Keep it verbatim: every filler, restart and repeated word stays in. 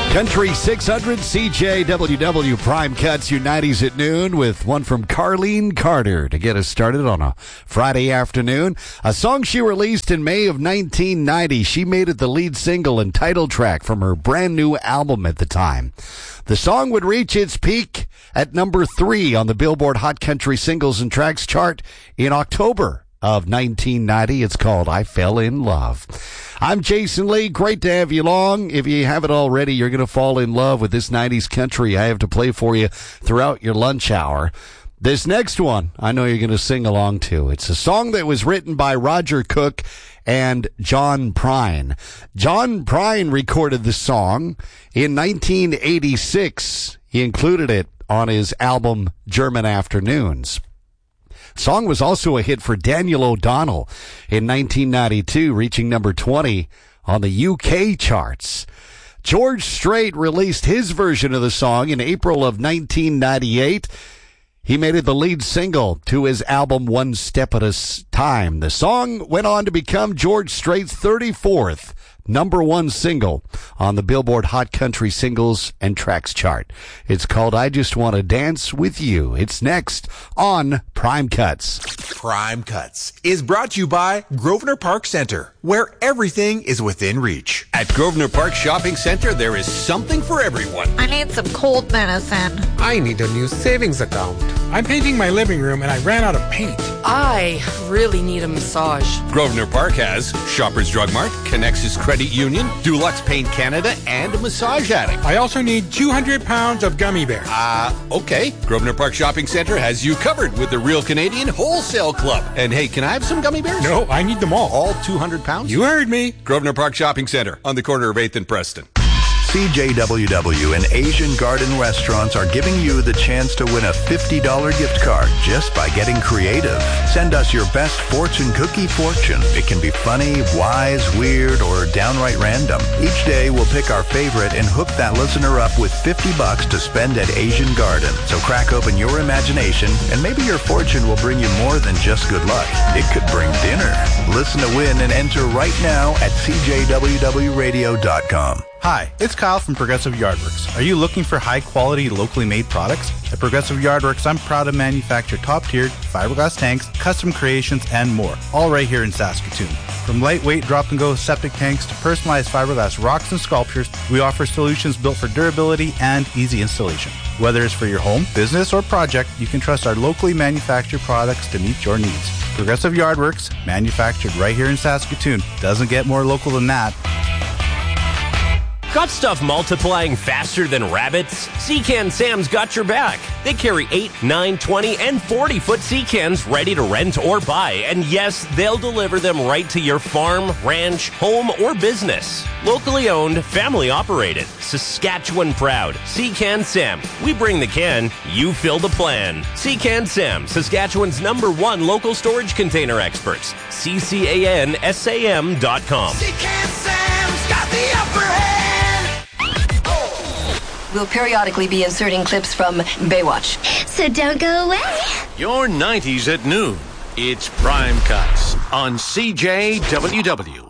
Country six hundred C J W W Prime Cuts, your nineties at noon, with one from Carlene Carter to get us started on a Friday afternoon. A song she released in May of nineteen ninety. She made it the lead single and title track from her brand new album at the time. The song would reach its peak at number three on the Billboard Hot Country Singles and Tracks chart in October of nineteen ninety. It's called I Fell in Love. I'm Jason Lee. Great to have you along. If you haven't already, you're going to fall in love with this nineties country I have to play for you throughout your lunch hour. This next one, I know you're going to sing along to. It's a song that was written by Roger Cook and John Prine. John Prine recorded the song in nineteen eighty-six. He included it on his album German Afternoons. Song was also a hit for Daniel O'Donnell in nineteen ninety-two, reaching number twenty on the U K charts. George Strait released his version of the song in April of nineteen ninety-eight. He made it the lead single to his album One Step at a Time. The song went on to become George Strait's thirty-fourth number one single on the Billboard Hot Country Singles and Tracks chart. It's called I Just Want to Dance With You. It's next on Prime Cuts. Prime Cuts is brought to you by Grosvenor Park Center, where everything is within reach. At Grosvenor Park Shopping Center, there is something for everyone. I need some cold medicine. I need a new savings account. I'm painting my living room and I ran out of paint. I really need a massage. Grosvenor Park has Shoppers Drug Mart, Connexus Credit Union, Dulux Paint Canada, and a Massage Addict. I also need two hundred pounds of gummy bears. Ah, uh, okay. Grosvenor Park Shopping Center has you covered with the Real Canadian Wholesale Club. And hey, can I have some gummy bears? No, I need them all. All two hundred pounds? You heard me. Grosvenor Park Shopping Center on the corner of eighth and Preston. C J W W and Asian Garden Restaurants are giving you the chance to win a fifty dollars gift card just by getting creative. Send us your best fortune cookie fortune. It can be funny, wise, weird, or downright random. Each day we'll pick our favorite and hook that listener up with fifty bucks to spend at Asian Garden. So crack open your imagination and maybe your fortune will bring you more than just good luck. It could bring dinner. Listen to win and enter right now at c j w w radio dot com. Hi, it's Kyle from Progressive Yardworks. Are you looking for high-quality, locally made products? At Progressive Yardworks, I'm proud to manufacture top-tiered fiberglass tanks, custom creations, and more, all right here in Saskatoon. From lightweight drop-and-go septic tanks to personalized fiberglass rocks and sculptures, we offer solutions built for durability and easy installation. Whether it's for your home, business, or project, you can trust our locally manufactured products to meet your needs. Progressive Yardworks, manufactured right here in Saskatoon. Doesn't get more local than that. Got stuff multiplying faster than rabbits? Secan Sam's got your back. They carry eight, nine, twenty, and forty-foot Secans ready to rent or buy. And yes, they'll deliver them right to your farm, ranch, home, or business. Locally owned, family operated, Saskatchewan proud. Secan Sam. We bring the can, you fill the plan. Secan Sam, Saskatchewan's number one local storage container experts. C C A N S A M dot com. Secan Sam's got the upper hand. We'll periodically be inserting clips from Baywatch. So don't go away. Your nineties at noon. It's Prime Cuts on C J W W.